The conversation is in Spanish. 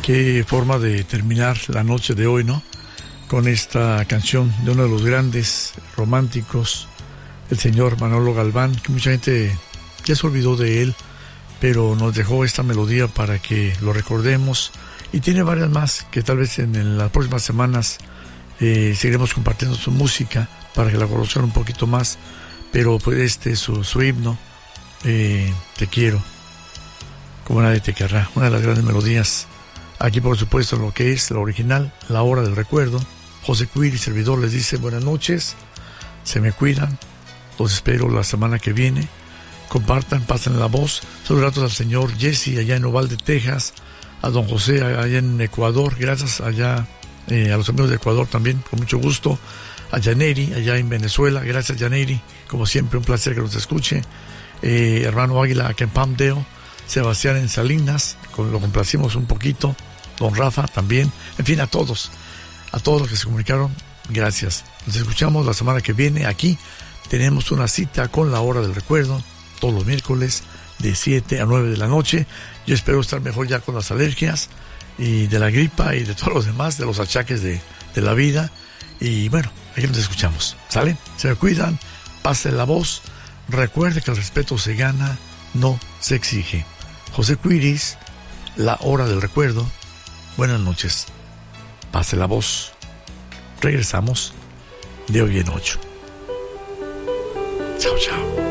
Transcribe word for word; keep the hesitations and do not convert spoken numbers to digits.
Qué forma de terminar la noche de hoy, ¿no? Con esta canción de uno de los grandes románticos, el señor Manolo Galván, que mucha gente ya se olvidó de él, pero nos dejó esta melodía para que lo recordemos, y tiene varias más que tal vez en, en las próximas semanas eh, seguiremos compartiendo su música para que la conozcan un poquito más, pero pues este su, su himno, eh, Te quiero como nadie te querrá, una de las grandes melodías. Aquí, por supuesto, lo que es la original, La Hora del Recuerdo. José Cuir y servidor les dice buenas noches, se me cuidan, los espero la semana que viene. Compartan, pasen la voz. Saludos gratos al señor Jesse allá en Ovalde, Texas, a don José allá en Ecuador, gracias allá eh, a los amigos de Ecuador también, con mucho gusto. A Yaneri, allá en Venezuela, gracias Yaneri, como siempre un placer que nos escuche. Eh, hermano Águila, acá en Palmdale, Sebastián en Salinas, con, lo complacimos un poquito. Don Rafa también, en fin, a todos, a todos los que se comunicaron, gracias. Nos escuchamos la semana que viene. Aquí tenemos una cita con La Hora del Recuerdo, todos los miércoles de siete a nueve de la noche. Yo espero estar mejor ya con las alergias y de la gripa y de todos los demás, de los achaques de, de la vida. Y bueno, aquí nos escuchamos, ¿sale? Se me cuidan, pasen la voz. Recuerde que el respeto se gana, no se exige. José Cuiris, La Hora del Recuerdo. Buenas noches. Pase la voz. Regresamos de hoy en ocho. Chao, chao.